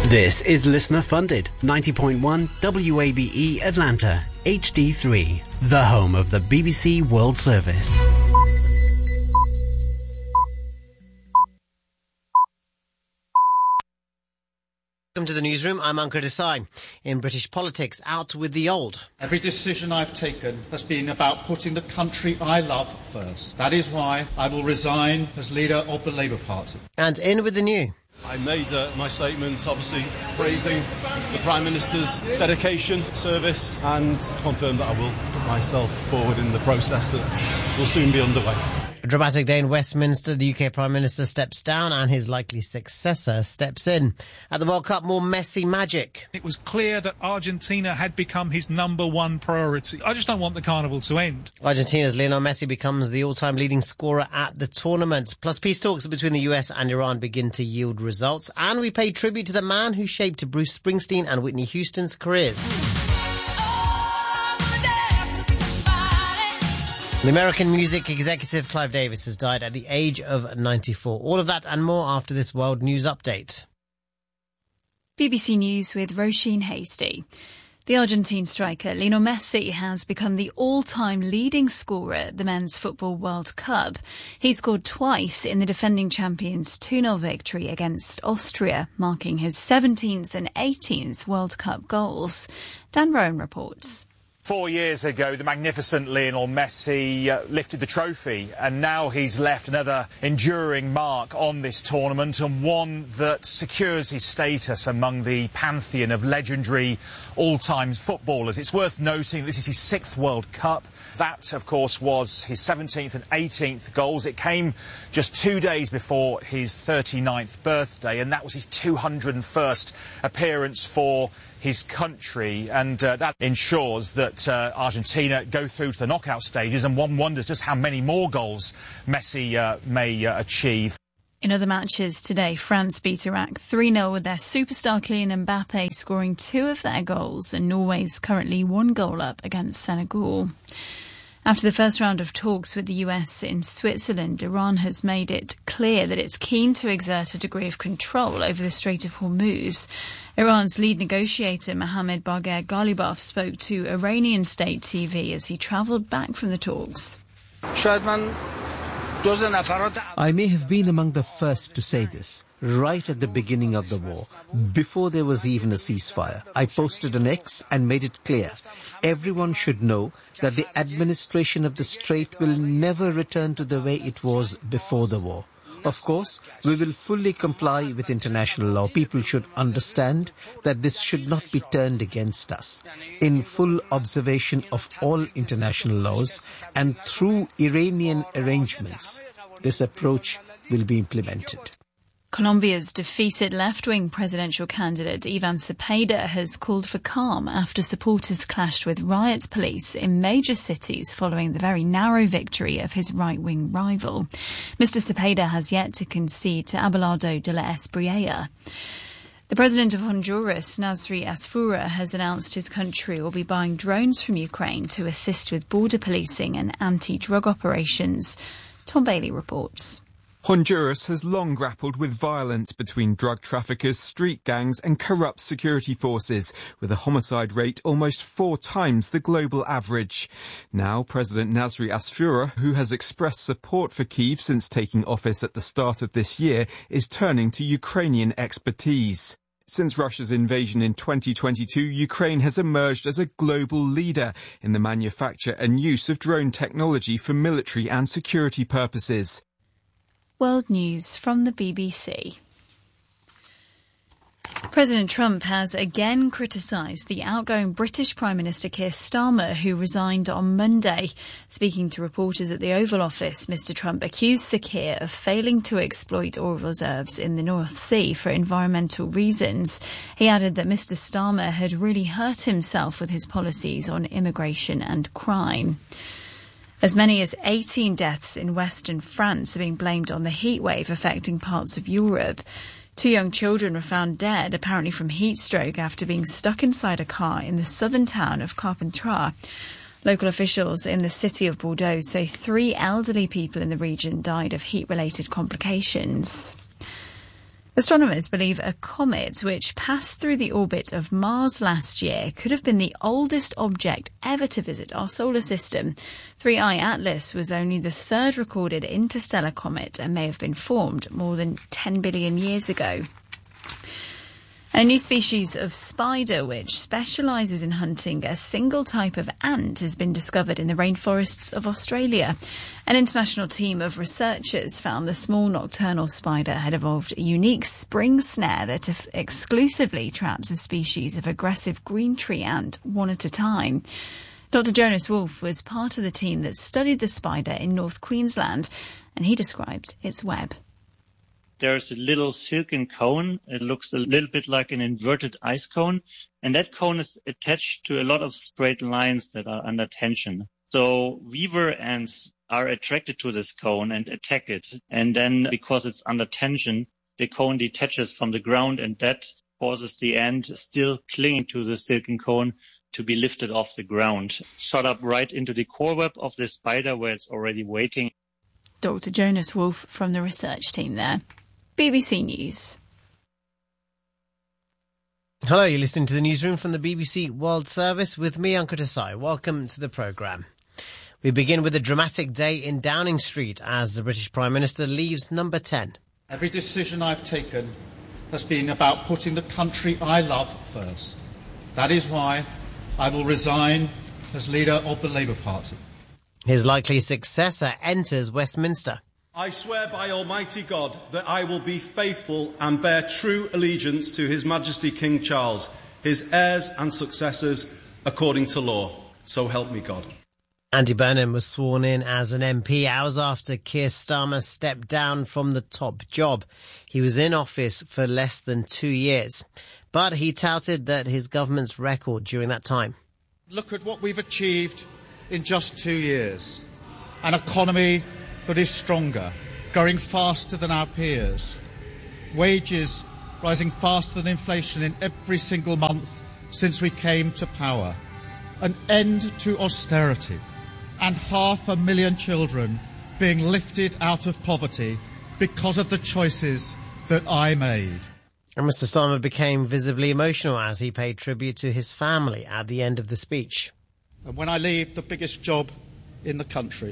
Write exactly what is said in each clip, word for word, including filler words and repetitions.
This is listener funded ninety point one W A B E Atlanta H D three, the home of the B B C World Service. Welcome to the newsroom. I'm Ankur Desai. In British politics, out with the old. Every decision I've taken has been about putting the country I love first. That is why I will resign as leader of the Labour Party. And in with the new. I made uh, my statement, obviously praising the Prime Minister's dedication, service, and confirmed that I will put myself forward in the process that will soon be underway. A dramatic day in Westminster. The U K Prime Minister steps down and his likely successor steps in. At the World Cup, more Messi magic. It was clear that Argentina had become his number one priority. I just don't want the carnival to end. Argentina's Lionel Messi becomes the all-time leading scorer at the tournament. Plus, peace talks between the U S and Iran begin to yield results. And we pay tribute to the man who shaped Bruce Springsteen and Whitney Houston's careers. The American music executive Clive Davis has died at the age of ninety-four. All of that and more after this World News Update. B B C News with Roisin Hasty. The Argentine striker Lionel Messi has become the all-time leading scorer at the Men's Football World Cup. He scored twice in the defending champions' two nil victory against Austria, marking his seventeenth and eighteenth World Cup goals. Dan Rowan reports. Four years ago, the magnificent Lionel Messi uh, lifted the trophy, and now he's left another enduring mark on this tournament, and one that secures his status among the pantheon of legendary all-time footballers. It's worth noting this is his sixth World Cup. That, of course, was his seventeenth and eighteenth goals. It came just two days before his thirty-ninth birthday, and that was his two hundred first appearance for his country, and uh, that ensures that uh, Argentina go through to the knockout stages, and one wonders just how many more goals Messi uh, may uh, achieve. In other matches today, France beat Iraq three nil with their superstar Kylian Mbappe scoring two of their goals, and Norway's currently one goal up against Senegal. After the first round of talks with the U S in Switzerland, Iran has made it clear that it's keen to exert a degree of control over the Strait of Hormuz. Iran's lead negotiator, Mohammad Bagher Ghalibaf, spoke to Iranian state T V as he travelled back from the talks. I may have been among the first to say this, right at the beginning of the war, before there was even a ceasefire. I posted on X and made it clear. Everyone should know that the administration of the strait will never return to the way it was before the war. Of course, we will fully comply with international law. People should understand that this should not be turned against us. In full observation of all international laws and through Iranian arrangements, this approach will be implemented. Colombia's defeated left-wing presidential candidate Ivan Cepeda has called for calm after supporters clashed with riot police in major cities following the very narrow victory of his right-wing rival. Mister Cepeda has yet to concede to Abelardo de la Espriella. The president of Honduras, Nasri Asfura, has announced his country will be buying drones from Ukraine to assist with border policing and anti-drug operations. Tom Bailey reports. Honduras has long grappled with violence between drug traffickers, street gangs and corrupt security forces, with a homicide rate almost four times the global average. Now, President Nasri Asfura, who has expressed support for Kyiv since taking office at the start of this year, is turning to Ukrainian expertise. Since Russia's invasion in twenty twenty-two, Ukraine has emerged as a global leader in the manufacture and use of drone technology for military and security purposes. World News from the B B C. President Trump has again criticised the outgoing British Prime Minister Keir Starmer, who resigned on Monday. Speaking to reporters at the Oval Office, Mister Trump accused Sir Keir of failing to exploit oil reserves in the North Sea for environmental reasons. He added that Mister Starmer had really hurt himself with his policies on immigration and crime. As many as eighteen deaths in western France are being blamed on the heatwave affecting parts of Europe. Two young children were found dead, apparently from heat stroke, after being stuck inside a car in the southern town of Carpentras. Local officials in the city of Bordeaux say three elderly people in the region died of heat-related complications. Astronomers believe a comet which passed through the orbit of Mars last year could have been the oldest object ever to visit our solar system. three I Atlas was only the third recorded interstellar comet and may have been formed more than ten billion years ago. A new species of spider which specialises in hunting a single type of ant has been discovered in the rainforests of Australia. An international team of researchers found the small nocturnal spider had evolved a unique spring snare that exclusively traps a species of aggressive green tree ant one at a time. Doctor Jonas Wolff was part of the team that studied the spider in North Queensland, and he described its web. There's a little silken cone. It looks a little bit like an inverted ice cone. And that cone is attached to a lot of straight lines that are under tension. So weaver ants are attracted to this cone and attack it. And then because it's under tension, the cone detaches from the ground, and that causes the ant still clinging to the silken cone to be lifted off the ground, shot up right into the core web of the spider where it's already waiting. Doctor Jonas Wolff from the research team there. B B C News. Hello, you're listening to the newsroom from the B B C World Service with me, Ankur Desai. Welcome to the programme. We begin with a dramatic day in Downing Street as the British Prime Minister leaves number ten. Every decision I've taken has been about putting the country I love first. That is why I will resign as leader of the Labour Party. His likely successor enters Westminster. I swear by Almighty God that I will be faithful and bear true allegiance to His Majesty King Charles, his heirs and successors, according to law. So help me God. Andy Burnham was sworn in as an M P hours after Keir Starmer stepped down from the top job. He was in office for less than two years, but he touted that his government's record during that time. Look at what we've achieved in just two years. An economy that is stronger, growing faster than our peers. Wages rising faster than inflation in every single month since we came to power. An end to austerity. And half a million children being lifted out of poverty because of the choices that I made. And Mister Starmer became visibly emotional as he paid tribute to his family at the end of the speech. And when I leave the biggest job in the country,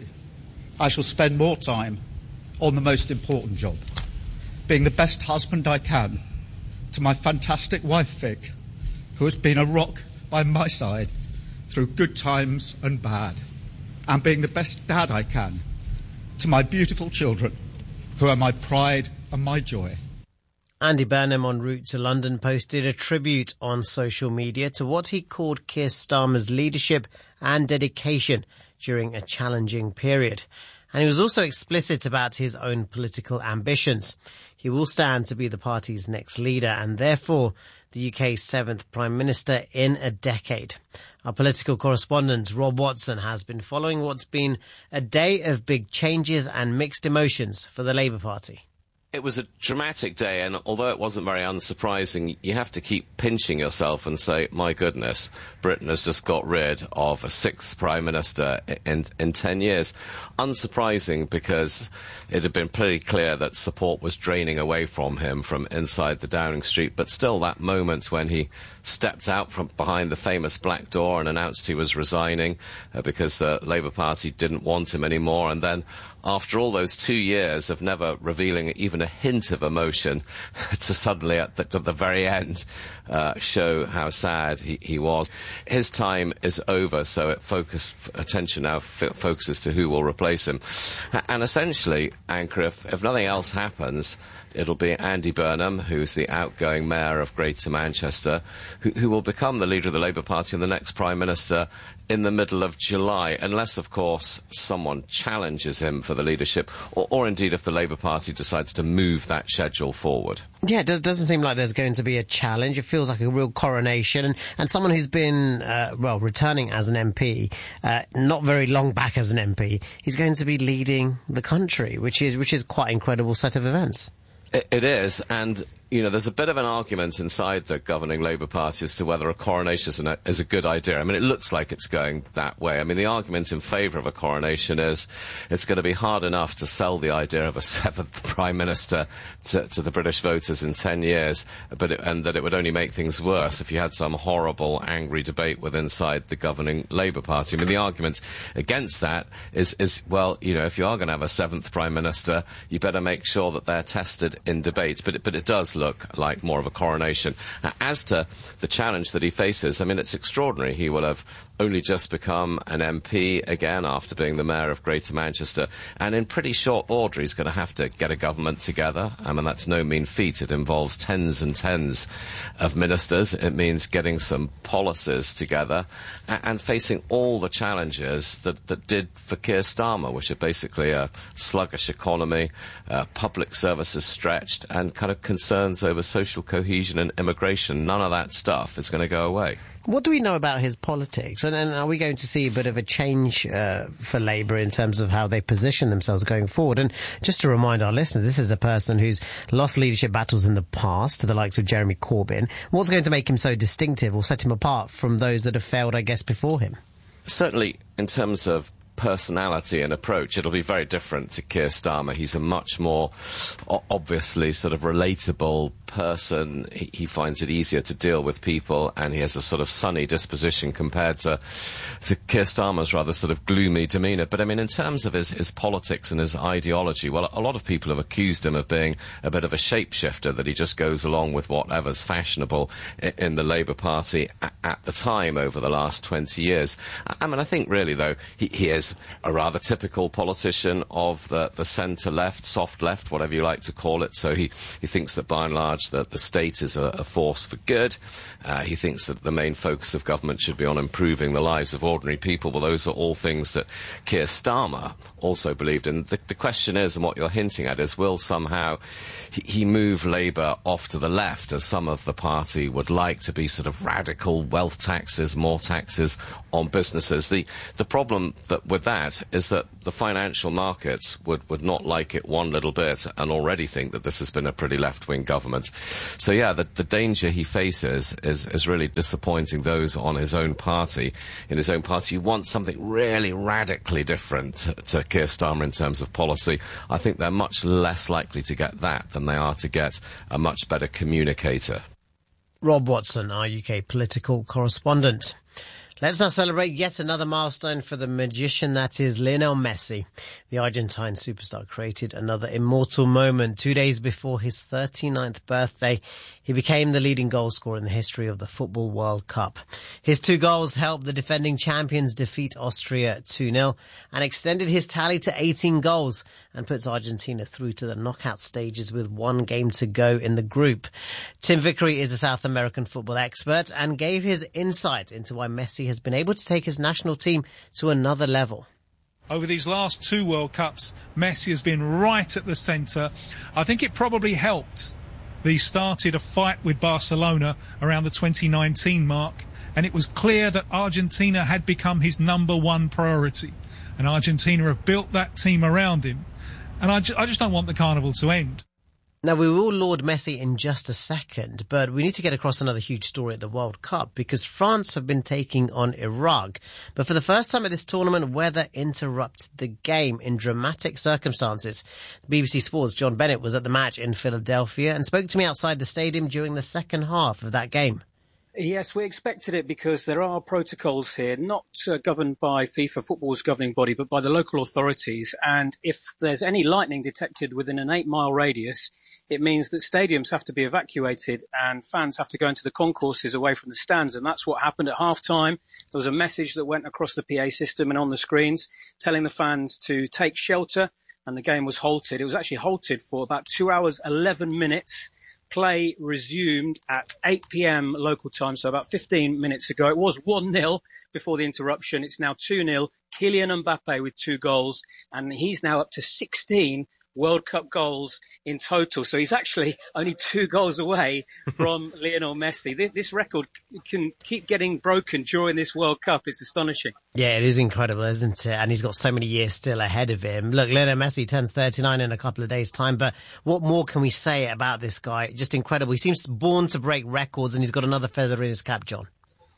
I shall spend more time on the most important job, being the best husband I can to my fantastic wife Vic, who has been a rock by my side through good times and bad, and being the best dad I can to my beautiful children, who are my pride and my joy. Andy Burnham, en route to London, posted a tribute on social media to what he called Keir Starmer's leadership and dedication during a challenging period. And he was also explicit about his own political ambitions. He will stand to be the party's next leader and therefore the U K's seventh Prime Minister in a decade. Our political correspondent, Rob Watson, has been following what's been a day of big changes and mixed emotions for the Labour Party. It was a dramatic day, and although it wasn't very unsurprising, you have to keep pinching yourself and say, my goodness, Britain has just got rid of a sixth Prime Minister in, in ten years. Unsurprising because it had been pretty clear that support was draining away from him from inside the Downing Street, but still that moment when he stepped out from behind the famous black door and announced he was resigning uh, because the Labour Party didn't want him anymore, and then after all those two years of never revealing even a hint of emotion, to suddenly at the, at the very end uh, show how sad he, he was. His time is over, so it focus, attention now f- focuses to who will replace him. And essentially, Anchor, if, if nothing else happens, it'll be Andy Burnham, who's the outgoing mayor of Greater Manchester, who, who will become the leader of the Labour Party and the next Prime Minister in the middle of July, unless, of course, someone challenges him for the leadership, or, or indeed if the Labour Party decides to move that schedule forward. Yeah, it does, doesn't seem like there's going to be a challenge. It feels like a real coronation. And, and someone who's been, uh, well, returning as an M P, uh, not very long back as an M P, he's going to be leading the country, which is which is quite an incredible set of events. It, it is, and you know, there's a bit of an argument inside the governing Labour Party as to whether a coronation is, an, is a good idea. I mean, it looks like it's going that way. I mean, the argument in favour of a coronation is it's going to be hard enough to sell the idea of a seventh Prime Minister to, to the British voters in ten years, but it, and that it would only make things worse if you had some horrible, angry debate with inside the governing Labour Party. I mean, the argument against that is, is well, you know, if you are going to have a seventh Prime Minister, you better make sure that they're tested in debate. But it, but it does look like more of a coronation. Uh, as to the challenge that he faces, I mean, it's extraordinary. He will have only just become an M P again after being the mayor of Greater Manchester, and in pretty short order he's going to have to get a government together. I mean, that's no mean feat. It involves tens and tens of ministers. It means getting some policies together and, and facing all the challenges that, that did for Keir Starmer, which are basically a sluggish economy, uh, public services stretched, and kind of concerns over social cohesion and immigration. None of that stuff is going to go away. What do we know about his politics? And, and are we going to see a bit of a change uh, for Labour in terms of how they position themselves going forward? And just to remind our listeners, this is a person who's lost leadership battles in the past to the likes of Jeremy Corbyn. What's going to make him so distinctive or set him apart from those that have failed, I guess, before him? Certainly, in terms of personality and approach, it'll be very different to Keir Starmer. He's a much more o- obviously sort of relatable person. He, he finds it easier to deal with people, and he has a sort of sunny disposition compared to to Keir Starmer's rather sort of gloomy demeanour. But I mean, in terms of his, his politics and his ideology, well, a lot of people have accused him of being a bit of a shapeshifter, that he just goes along with whatever's fashionable in, in the Labour Party at, at the time over the last twenty years. I mean, I think really, though, he, he is a rather typical politician of the, the centre-left, soft-left, whatever you like to call it. So he, he thinks that, by and large, that the state is a, a force for good. Uh, he thinks that the main focus of government should be on improving the lives of ordinary people. Well, those are all things that Keir Starmer also believed in. The, the question is, and what you're hinting at, is will somehow he, he move Labour off to the left, as some of the party would like, to be sort of radical wealth taxes, more taxes on businesses. The, the problem that with that is that the financial markets would, would not like it one little bit, and already think that this has been a pretty left-wing government. So, yeah, the, the danger he faces is, is really disappointing those on his own party. In his own party, you want something really radically different to, to Keir Starmer in terms of policy. I think they're much less likely to get that than they are to get a much better communicator. Rob Watson, our U K political correspondent. Let's now celebrate yet another milestone for the magician that is Lionel Messi. The Argentine superstar created another immortal moment. Two days before his thirty-ninth birthday, he became the leading goal scorer in the history of the Football World Cup. His two goals helped the defending champions defeat Austria two nil and extended his tally to eighteen goals and puts Argentina through to the knockout stages with one game to go in the group. Tim Vickery is a South American football expert and gave his insight into why Messi has been able to take his national team to another level. Over these last two World Cups, Messi has been right at the centre. I think it probably helped that he started a fight with Barcelona around the twenty nineteen mark, and it was clear that Argentina had become his number one priority. And Argentina have built that team around him. And I, ju- I just don't want the carnival to end. Now, we will laud Messi in just a second, but we need to get across another huge story at the World Cup, because France have been taking on Iraq. But for the first time at this tournament, weather interrupted the game in dramatic circumstances. B B C Sports' John Bennett was at the match in Philadelphia and spoke to me outside the stadium during the second half of that game. Yes, we expected it because there are protocols here, not uh, governed by FIFA, football's governing body, but by the local authorities. And if there's any lightning detected within an eight-mile radius, it means that stadiums have to be evacuated and fans have to go into the concourses away from the stands. And that's what happened at half-time. There was a message that went across the P A system and on the screens telling the fans to take shelter, and the game was halted. It was actually halted for about two hours, eleven minutes. Play resumed at eight p.m. local time, so about fifteen minutes ago. It was one nil before the interruption. It's now two nil. Kylian Mbappe with two goals, and he's now up to sixteen World Cup goals in total. So he's actually only two goals away from Lionel Messi. This, this record can keep getting broken during this World Cup. It's astonishing. Yeah, it is incredible, isn't it? And he's got so many years still ahead of him. Look, Lionel Messi turns thirty-nine in a couple of days' time, but what more can we say about this guy? Just incredible. He seems born to break records, and he's got another feather in his cap, John.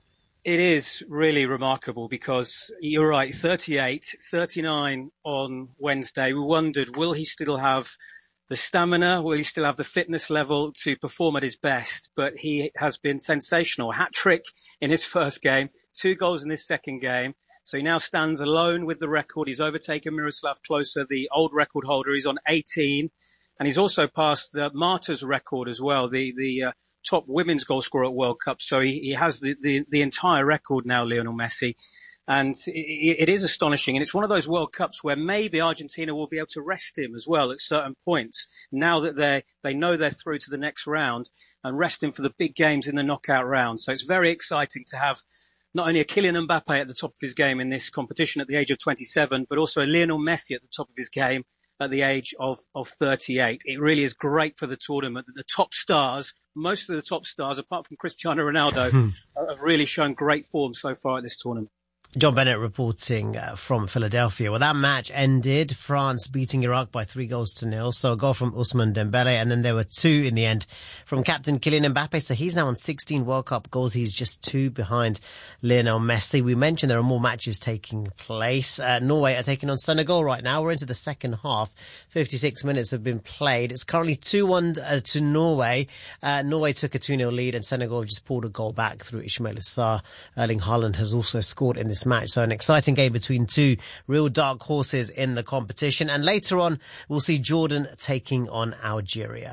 It is really remarkable because you're right, thirty-eight, thirty-nine on Wednesday. We wondered, will he still have the stamina? Will he still have the fitness level to perform at his best? But he has been sensational. Hat-trick in his first game, two goals in his second game. So he now stands alone with the record. He's overtaken Miroslav Klose, the old record holder. He's on eighteen. And he's also passed the Marta's record as well, the, the, uh, top women's goal scorer at World Cup. So he, he has the, the, the entire record now, Lionel Messi. And it, it is astonishing. And it's one of those World Cups where maybe Argentina will be able to rest him as well at certain points. Now that they they know they're through to the next round, and rest him for the big games in the knockout round. So it's very exciting to have not only a Kylian Mbappe at the top of his game in this competition at the age of twenty-seven, but also a Lionel Messi at the top of his game at the age of, of thirty-eight. It really is great for the tournament that the top stars, most of the top stars, apart from Cristiano Ronaldo, have really shown great form so far at this tournament. John Bennett reporting uh, from Philadelphia. Well, that match ended France beating Iraq by three goals to nil. So a goal from Ousmane Dembele, and then there were two in the end from captain Kylian Mbappe. So he's now on sixteen World Cup goals. He's just two behind Lionel Messi. We mentioned there are more matches taking place. Uh, Norway are taking on Senegal right now. We're into the second half. fifty-six minutes have been played. It's currently two one uh, to Norway. Uh, Norway took a two nil lead, and Senegal just pulled a goal back through Ismail Assar. Erling Haaland has also scored in this match. So an exciting game between two real dark horses in the competition. And later on, we'll see Jordan taking on Algeria.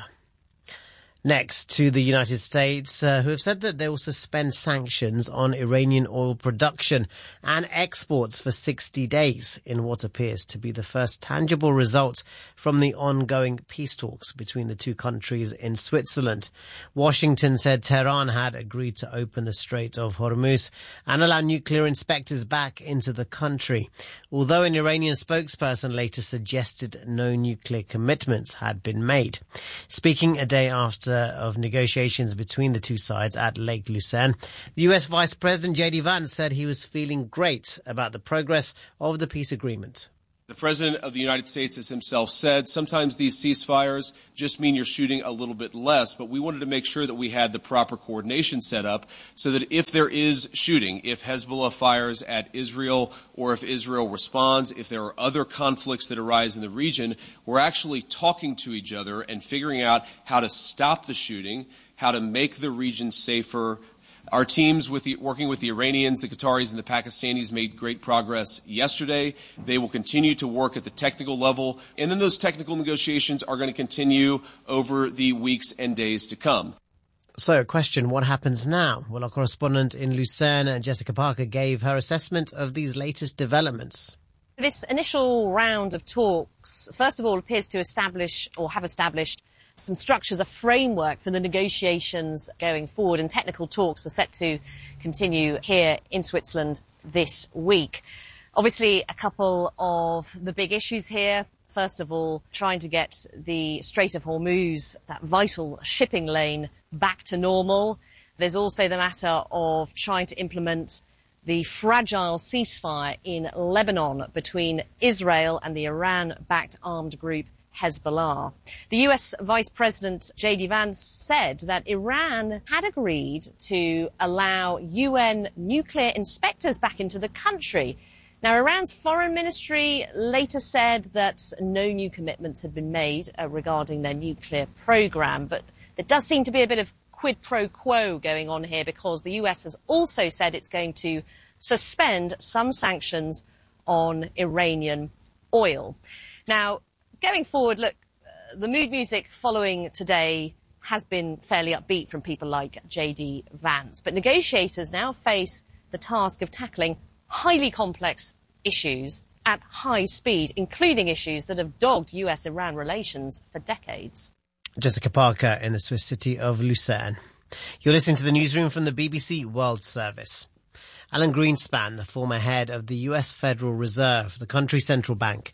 Next to the United States, uh, who have said that they will suspend sanctions on Iranian oil production and exports for sixty days in what appears to be the first tangible result from the ongoing peace talks between the two countries in Switzerland. Washington said Tehran had agreed to open the Strait of Hormuz and allow nuclear inspectors back into the country, although an Iranian spokesperson later suggested no nuclear commitments had been made. Speaking a day after of negotiations between the two sides at Lake Lucerne, the U S Vice President J D Vance said he was feeling great about the progress of the peace agreement. The President of the United States has himself said sometimes these ceasefires just mean you're shooting a little bit less, but we wanted to make sure that we had the proper coordination set up so that if there is shooting, if Hezbollah fires at Israel or if Israel responds, if there are other conflicts that arise in the region, we're actually talking to each other and figuring out how to stop the shooting, how to make the region safer. Our teams with the, working with the Iranians, the Qataris, and the Pakistanis made great progress yesterday. They will continue to work at the technical level, and then those technical negotiations are going to continue over the weeks and days to come. So, question, what happens now? Well, our correspondent in Lucerne, Jessica Parker, gave her assessment of these latest developments. This initial round of talks, first of all, appears to establish or have established some structures, a framework for the negotiations going forward, and technical talks are set to continue here in Switzerland this week. Obviously, a couple of the big issues here. First of all, trying to get the Strait of Hormuz, that vital shipping lane, back to normal. There's also the matter of trying to implement the fragile ceasefire in Lebanon between Israel and the Iran-backed armed group Hezbollah. The U S Vice President J D Vance said that Iran had agreed to allow U N nuclear inspectors back into the country. Now, Iran's foreign ministry later said that no new commitments had been made uh, regarding their nuclear program, but there does seem to be a bit of quid pro quo going on here, because the U S has also said it's going to suspend some sanctions on Iranian oil. Now, going forward, look, uh, the mood music following today has been fairly upbeat from people like J D Vance, but negotiators now face the task of tackling highly complex issues at high speed, including issues that have dogged U S Iran relations for decades. Jessica Parker in the Swiss city of Lucerne. You're listening to the newsroom from the B B C World Service. Alan Greenspan, the former head of the U S Federal Reserve, the country's central bank,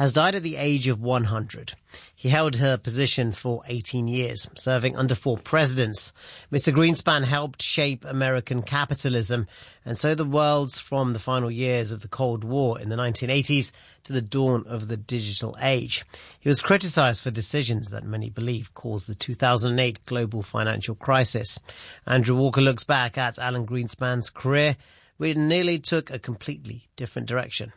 has died at the age of one hundred. He held her position for eighteen years, serving under four presidents. Mister Greenspan helped shape American capitalism and so the world's from the final years of the Cold War in the nineteen eighties to the dawn of the digital age. He was criticized for decisions that many believe caused the two thousand eight global financial crisis. Andrew Walker looks back at Alan Greenspan's career, which nearly took a completely different direction.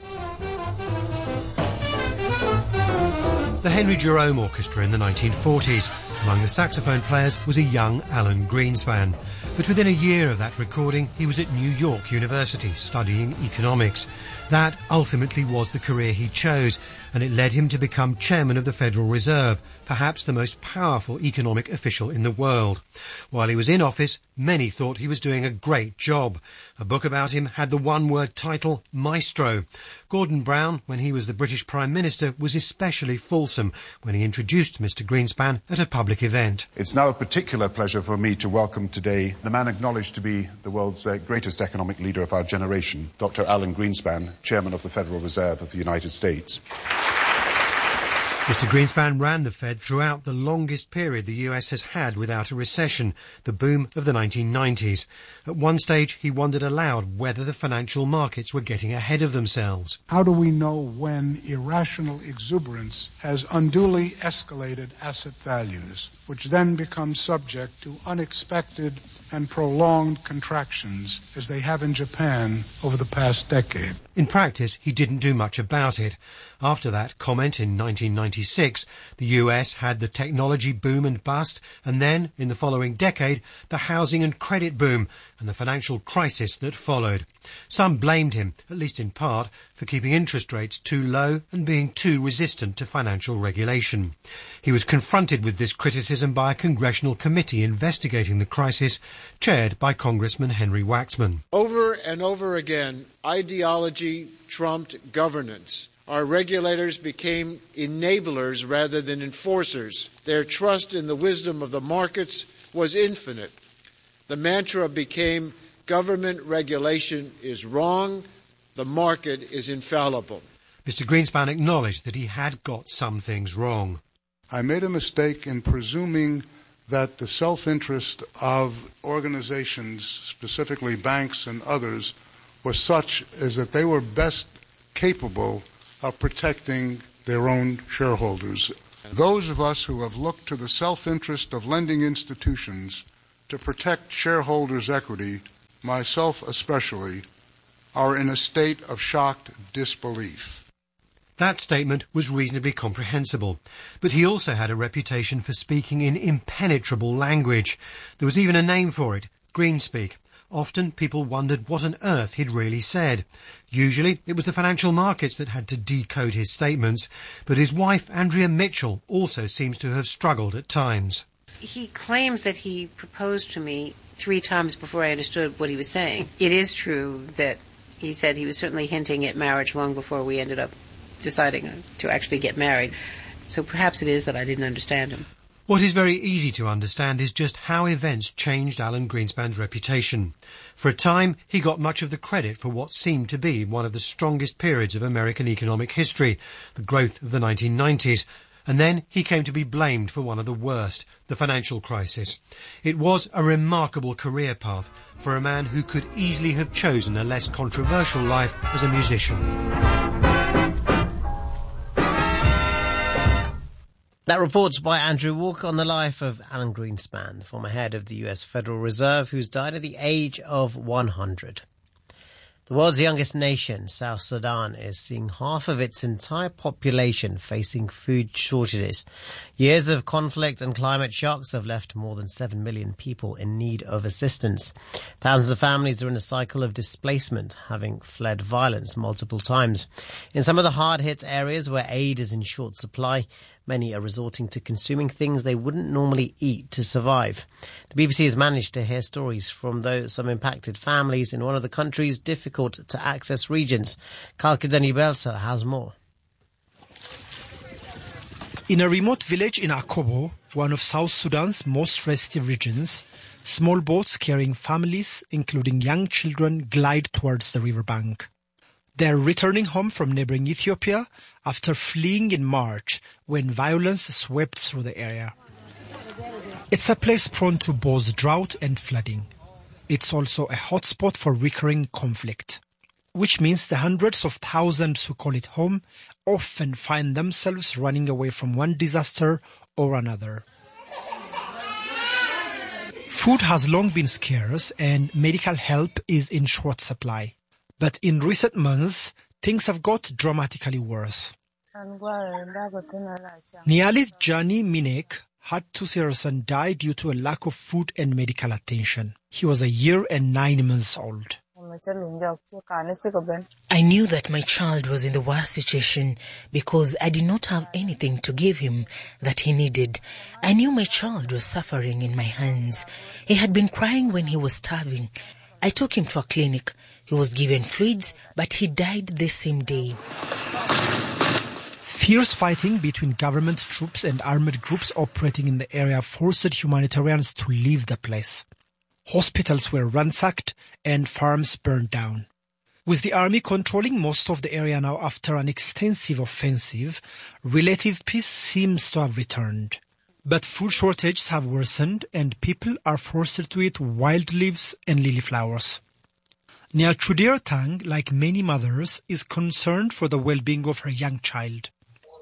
The Henry Jerome Orchestra in the nineteen forties. Among the saxophone players was a young Alan Greenspan. But within a year of that recording, he was at New York University studying economics. That ultimately was the career he chose, and it led him to become chairman of the Federal Reserve, perhaps the most powerful economic official in the world. While he was in office, many thought he was doing a great job. A book about him had the one-word title, Maestro. Gordon Brown, when he was the British Prime Minister, was especially fulsome when he introduced Mister Greenspan at a public event. It's now a particular pleasure for me to welcome today the man acknowledged to be the world's uh, greatest economic leader of our generation, Doctor Alan Greenspan, Chairman of the Federal Reserve of the United States. Mister Greenspan ran the Fed throughout the longest period the U S has had without a recession, the boom of the nineteen nineties. At one stage, he wondered aloud whether the financial markets were getting ahead of themselves. How do we know when irrational exuberance has unduly escalated asset values, which then become subject to unexpected and prolonged contractions, as they have in Japan over the past decade? In practice, he didn't do much about it. After that comment in nineteen ninety-six, the U S had the technology boom and bust, and then, in the following decade, the housing and credit boom, and the financial crisis that followed. Some blamed him, at least in part, for keeping interest rates too low and being too resistant to financial regulation. He was confronted with this criticism by a congressional committee investigating the crisis, chaired by Congressman Henry Waxman. Over and over again, ideology trumped governance. Our regulators became enablers rather than enforcers. Their trust in the wisdom of the markets was infinite. The mantra became, government regulation is wrong, the market is infallible. Mister Greenspan acknowledged that he had got some things wrong. I made a mistake in presuming that the self-interest of organizations, specifically banks and others, was such as that they were best capable of protecting their own shareholders. Those of us who have looked to the self-interest of lending institutions to protect shareholders' equity, myself especially, are in a state of shocked disbelief. That statement was reasonably comprehensible, but he also had a reputation for speaking in impenetrable language. There was even a name for it, Greenspeak. Often people wondered what on earth he'd really said. Usually it was the financial markets that had to decode his statements, but his wife, Andrea Mitchell, also seems to have struggled at times. He claims that he proposed to me three times before I understood what he was saying. It is true that he said he was certainly hinting at marriage long before we ended up deciding to actually get married. So perhaps it is that I didn't understand him. What is very easy to understand is just how events changed Alan Greenspan's reputation. For a time, he got much of the credit for what seemed to be one of the strongest periods of American economic history, the growth of the nineteen nineties, and then he came to be blamed for one of the worst, the financial crisis. It was a remarkable career path for a man who could easily have chosen a less controversial life as a musician. That report's by Andrew Walker on the life of Alan Greenspan, former head of the U S Federal Reserve, who's died at the age of one hundred. The world's youngest nation, South Sudan, is seeing half of its entire population facing food shortages. Years of conflict and climate shocks have left more than seven million people in need of assistance. Thousands of families are in a cycle of displacement, having fled violence multiple times. In some of the hard-hit areas where aid is in short supply, many are resorting to consuming things they wouldn't normally eat to survive. The B B C has managed to hear stories from those, some impacted families in one of the country's difficult to access regions. Kalkidani Belsa has more. In a remote village in Akobo, one of South Sudan's most restive regions, small boats carrying families, including young children, glide towards the riverbank. They're returning home from neighboring Ethiopia after fleeing in March when violence swept through the area. It's a place prone to both drought and flooding. It's also a hotspot for recurring conflict, which means the hundreds of thousands who call it home often find themselves running away from one disaster or another. Food has long been scarce and medical help is in short supply. But in recent months, things have got dramatically worse. Nialit Jani Minek had to see her son die due to a lack of food and medical attention. He was a year and nine months old. I knew that my child was in the worst situation because I did not have anything to give him that he needed. I knew my child was suffering in my hands. He had been crying when he was starving. I took him to a clinic. He was given fluids, but he died the same day. Fierce fighting between government troops and armed groups operating in the area forced humanitarians to leave the place. Hospitals were ransacked and farms burned down. With the army controlling most of the area now after an extensive offensive, relative peace seems to have returned. But food shortages have worsened and people are forced to eat wild leaves and lily flowers. Nia Chudir Tang, like many mothers, is concerned for the well-being of her young child.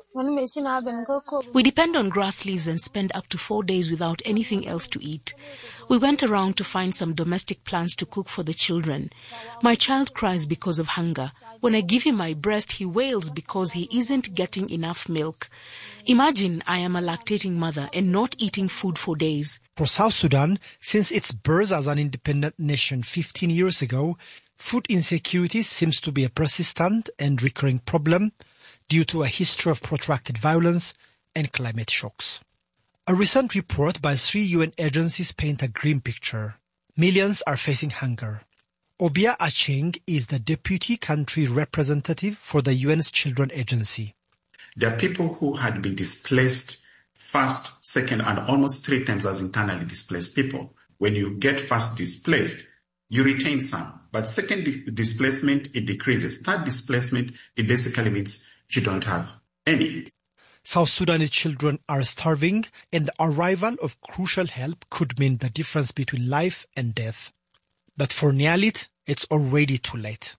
We depend on grass leaves and spend up to four days without anything else to eat. We went around to find some domestic plants to cook for the children. My child cries because of hunger. When I give him my breast, he wails because he isn't getting enough milk. Imagine I am a lactating mother and not eating food for days. For South Sudan, since its birth as an independent nation fifteen years ago, food insecurity seems to be a persistent and recurring problem due to a history of protracted violence and climate shocks. A recent report by three U N agencies paints a grim picture. Millions are facing hunger. Obia Acheng is the deputy country representative for the U N's Children Agency. There are people who had been displaced first, second, and almost three times as internally displaced people. When you get first displaced, you retain some. But second di- displacement, it decreases. Third displacement, it basically means you don't have any. South Sudanese children are starving, and the arrival of crucial help could mean the difference between life and death. But for Nialit, it's already too late.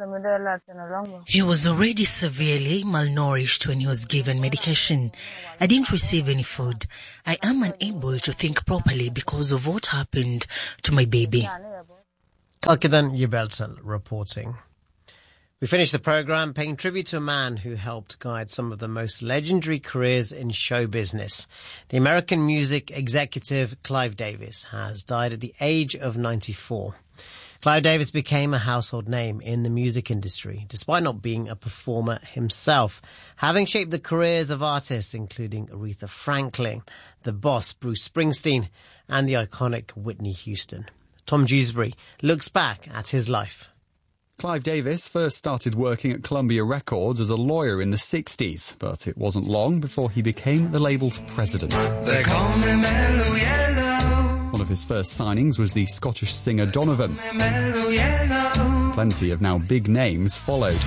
He was already severely malnourished when he was given medication. I didn't receive any food. I am unable to think properly because of what happened to my baby. Kalkidan Yubeltel reporting. We finished the program paying tribute to a man who helped guide some of the most legendary careers in show business. The American music executive Clive Davis has died at the age of ninety-four. Clive Davis became a household name in the music industry, despite not being a performer himself, having shaped the careers of artists including Aretha Franklin, the boss Bruce Springsteen, and the iconic Whitney Houston. Tom Dewsbury looks back at his life. Clive Davis first started working at Columbia Records as a lawyer in the sixties, but it wasn't long before he became the label's president. They call me Mellow Yellow. One of his first signings was the Scottish singer Donovan. Mellow Yellow. Plenty of now big names followed.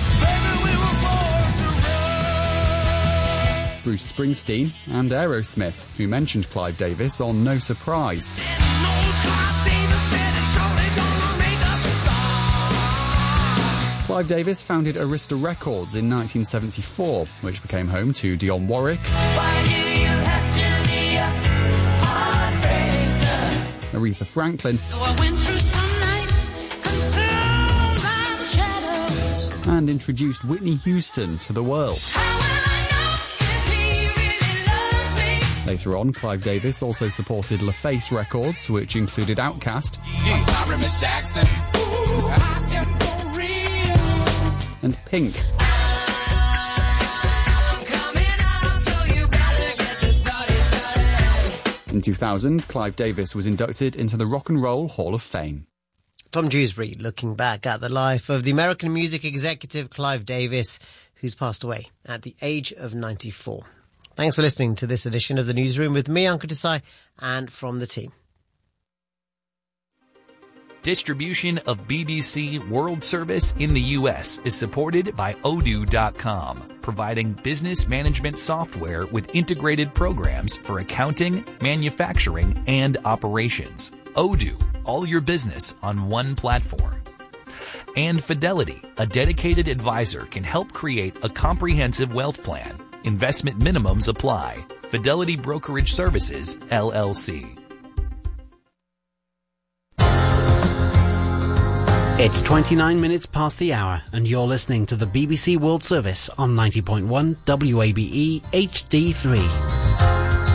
Bruce Springsteen and Aerosmith, who mentioned Clive Davis on No Surprise. Clive Davis founded Arista Records in nineteen seventy-four, which became home to Dionne Warwick, Aretha Franklin, and introduced Whitney Houston to the world. Later on, Clive Davis also supported LaFace Records, which included Outkast and Pink. In two thousand, Clive Davis was inducted into the Rock and Roll Hall of Fame. Tom Dewsbury looking back at the life of the American music executive Clive Davis, who's passed away at the age of ninety-four. Thanks for listening to this edition of The Newsroom with me, Ankur Desai, and from the team. Distribution of B B C World Service in the U S is supported by Odoo dot com, providing business management software with integrated programs for accounting, manufacturing, and operations. Odoo, all your business on one platform. And Fidelity, a dedicated advisor, can help create a comprehensive wealth plan. Investment minimums apply. Fidelity Brokerage Services, L L C. It's twenty-nine minutes past the hour, and you're listening to the B B C World Service on ninety point one W A B E H D three.